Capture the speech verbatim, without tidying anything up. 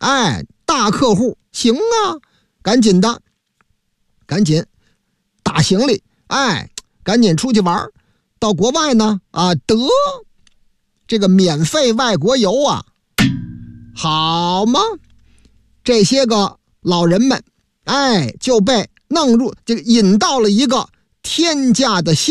哎，大客户，行啊，赶紧的，赶紧打行李，哎，赶紧出去玩，到国外呢啊，得这个免费外国游啊，好吗？这些个老人们，哎，就被弄入这个引到了一个天价的